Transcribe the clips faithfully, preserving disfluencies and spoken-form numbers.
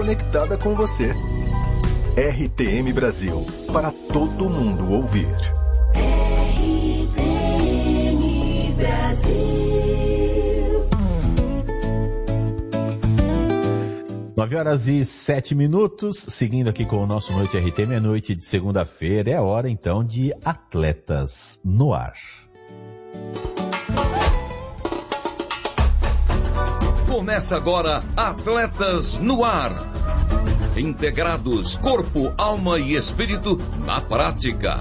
conectada com você. R T M Brasil, para todo mundo ouvir. R T M Brasil. nove horas e sete minutos, seguindo aqui com o nosso Noite R T M, é noite de segunda-feira, é hora então de Atletas no Ar. Começa agora Atletas no Ar. Integrados, corpo, alma e espírito na prática.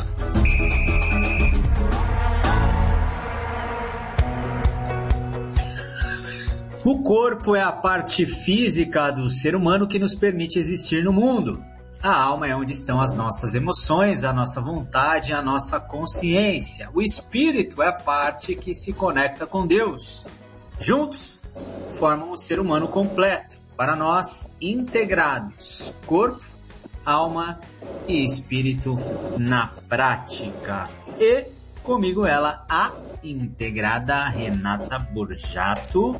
O corpo é a parte física do ser humano que nos permite existir no mundo. A alma é onde estão as nossas emoções, a nossa vontade, a nossa consciência. O espírito é a parte que se conecta com Deus. Juntos, formam o ser humano completo. Para nós, integrados, corpo, alma e espírito na prática. E comigo ela, a integrada Renata Borjato.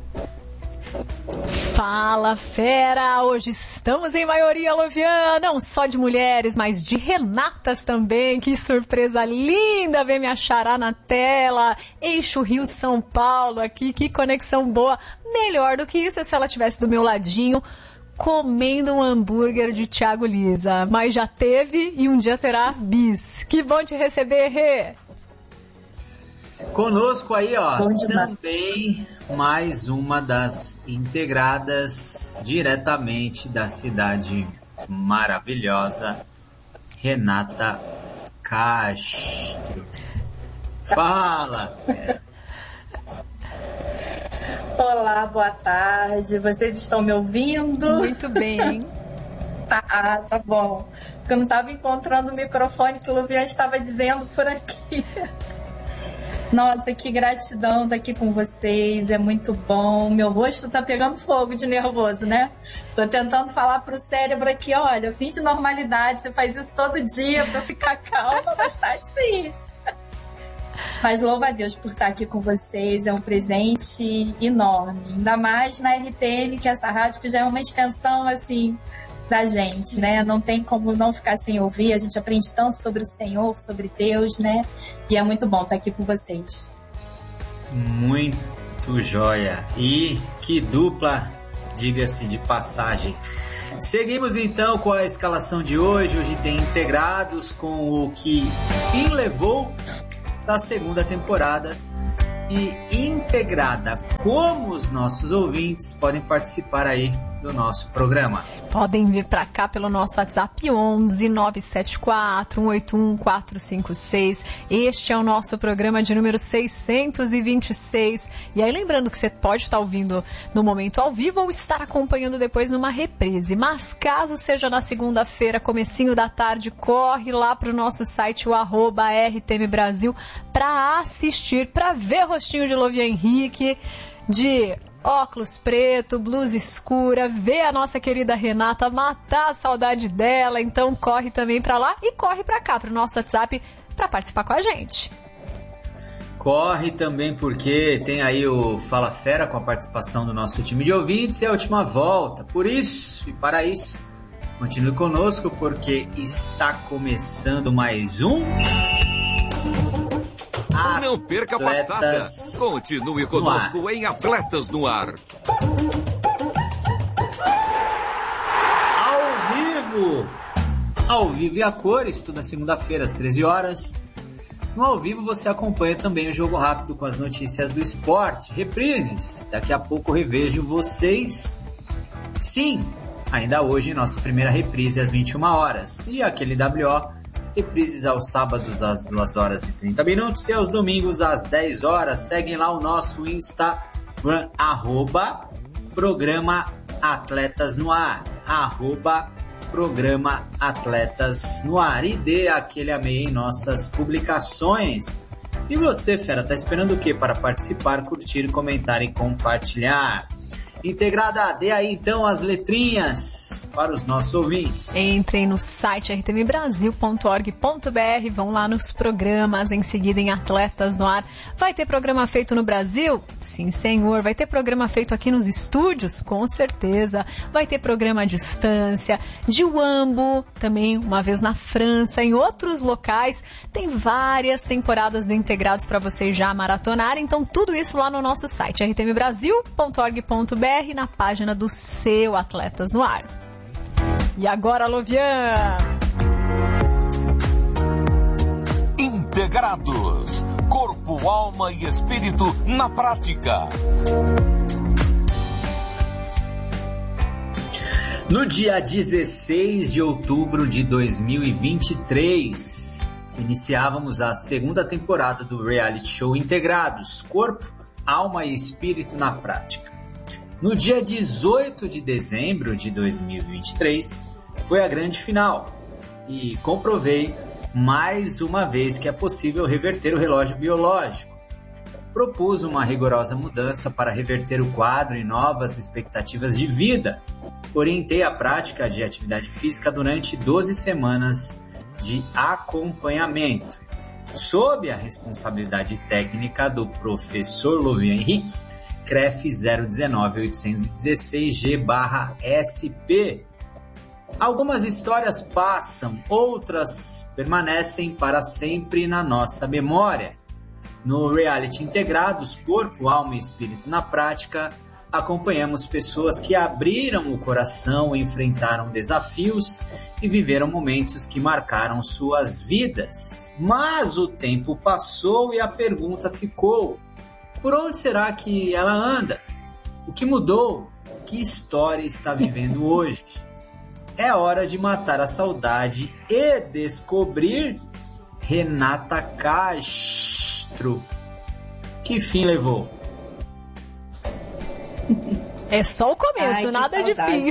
Fala, fera! Hoje estamos em maioria, Lovian, não só de mulheres, mas de Renatas também. Que surpresa linda ver minha xará na tela. Eixo Rio-São Paulo aqui, que conexão boa. Melhor do que isso é se ela estivesse do meu ladinho, comendo um hambúrguer de Thiago Lisa. Mas já teve e um dia terá bis. Que bom te receber, Rê! Conosco aí, ó, também mais uma das integradas diretamente da cidade maravilhosa, Renata Castro. Fala! Olá, boa tarde. Vocês estão me ouvindo? Muito bem. Ah, tá bom. Porque eu não estava encontrando o microfone que o Luvian estava dizendo por aqui. Nossa, que gratidão estar aqui com vocês, é muito bom. Meu rosto tá pegando fogo de nervoso, né? Tô tentando falar pro cérebro aqui, olha, fim de normalidade, você faz isso todo dia pra ficar calma, mas tá difícil. Mas louva a Deus por estar aqui com vocês, é um presente enorme. Ainda mais na R T M, que é essa rádio que já é uma extensão, assim, da gente, né? Não tem como não ficar sem ouvir, a gente aprende tanto sobre o Senhor, sobre Deus, né? E é muito bom estar aqui com vocês. Muito joia. E que dupla, diga-se de passagem. Seguimos então com a escalação de hoje. Hoje tem integrados com o que fim levou da segunda temporada. E integrada, como os nossos ouvintes podem participar aí do nosso programa. Podem vir para cá pelo nosso WhatsApp onze nove sete quatro um oito um quatro cinco seis. Este é o nosso programa de número seiscentos e vinte e seis. E aí lembrando que você pode estar ouvindo no momento ao vivo ou estar acompanhando depois numa reprise. Mas caso seja na segunda-feira, comecinho da tarde, corre lá para o nosso site, o arroba R T M Brasil, para assistir, para ver rostinho de Lovian Henrique, de óculos preto, blusa escura, ver a nossa querida Renata, matar a saudade dela. Então corre também pra lá e corre pra cá, pro nosso WhatsApp, pra participar com a gente. Corre também porque tem aí o Fala Fera com a participação do nosso time de ouvintes e a última volta. Por isso e para isso, continue conosco porque está começando mais um... Não perca a passada. Continue conosco em Atletas no Ar. Ao vivo. Ao vivo e a cores, toda segunda-feira às treze horas. No ao vivo você acompanha também o Jogo Rápido com as notícias do esporte. Reprises. Daqui a pouco revejo vocês. Sim, ainda hoje nossa primeira reprise às vinte e uma horas. E aquele W O... reprises aos sábados às duas horas e trinta minutos e aos domingos às dez horas. Seguem lá o nosso Instagram, arroba Programa Atletas no Ar, arroba Programa Atletas no Ar, e dê aquele amei em nossas publicações. E você, fera, tá esperando o que para participar, curtir, comentar e compartilhar? Integrada, dê aí então as letrinhas para os nossos ouvintes. Entrem no site r t m brasil ponto org ponto b r, vão lá nos programas, em seguida em Atletas no Ar. Vai ter programa feito no Brasil? Sim, senhor. Vai ter programa feito aqui nos estúdios? Com certeza. Vai ter programa à distância, de Uambo, também uma vez na França, em outros locais. Tem várias temporadas do Integrados para vocês já maratonarem. Então tudo isso lá no nosso site r t m brasil ponto org ponto b r, na página do seu Atletas no Ar. E agora, Lovian! Integrados. Corpo, alma e espírito na prática. No dia dezesseis de outubro de dois mil e vinte e três, iniciávamos a segunda temporada do reality show Integrados. Corpo, alma e espírito na prática. No dia dezoito de dezembro de dois mil e vinte e três, foi a grande final e comprovei mais uma vez que é possível reverter o relógio biológico. Propus uma rigorosa mudança para reverter o quadro e novas expectativas de vida. Orientei a prática de atividade física durante doze semanas de acompanhamento, sob a responsabilidade técnica do professor Lovian Henrique, C R E F zero um nove oito um seis G barra S P. Algumas histórias passam, outras permanecem para sempre na nossa memória. No reality Integrados, Corpo, Alma e Espírito na Prática, acompanhamos pessoas que abriram o coração, enfrentaram desafios e viveram momentos que marcaram suas vidas. Mas o tempo passou e a pergunta ficou: por onde será que ela anda? O que mudou? Que história está vivendo hoje? É hora de matar a saudade e descobrir Renata Castro. Que fim levou? É só o começo, Ai, nada de fim.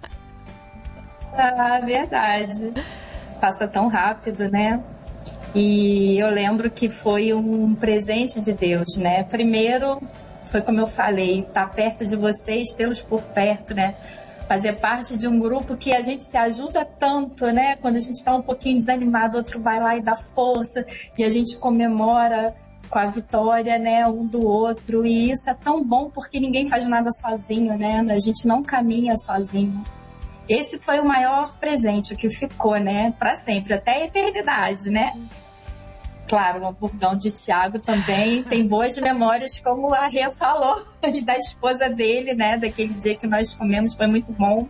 Ah, verdade. Passa tão rápido, né? E eu lembro que foi um presente de Deus, né? Primeiro, foi como eu falei, estar perto de vocês, tê-los por perto, né? Fazer parte de um grupo que a gente se ajuda tanto, né? Quando a gente está um pouquinho desanimado, outro vai lá e dá força, e a gente comemora com a vitória, né, um do outro. E isso é tão bom porque ninguém faz nada sozinho, né? A gente não caminha sozinho. Esse foi o maior presente, o que ficou, né, para sempre, até a eternidade, né? Claro, o hamburgão de Thiago também tem boas memórias, como a Rê falou, e da esposa dele, né? Daquele dia que nós comemos, foi muito bom.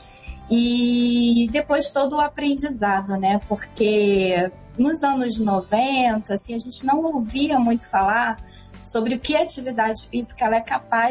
E depois todo o aprendizado, né? Porque nos anos noventa, assim, a gente não ouvia muito falar sobre o que a atividade física ela é capaz